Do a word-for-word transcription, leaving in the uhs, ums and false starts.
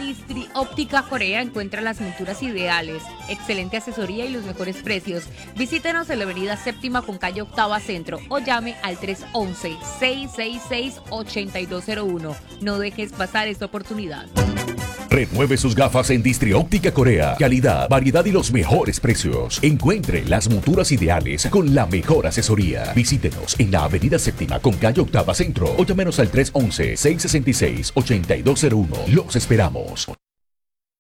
Distri Óptica Corea encuentra las monturas ideales, excelente asesoría y los mejores precios. Visítenos en la avenida Séptima con calle Octava Centro o llame al tres once, seis seis seis, ocho dos cero uno. No dejes pasar esta oportunidad. Renueve sus gafas en Distri Óptica Corea. Calidad, variedad y los mejores precios. Encuentre las monturas ideales con la mejor asesoría. Visítenos en la avenida Séptima con calle Octava Centro o llámenos al tres once, seis seis seis, ocho dos cero uno. Los esperamos.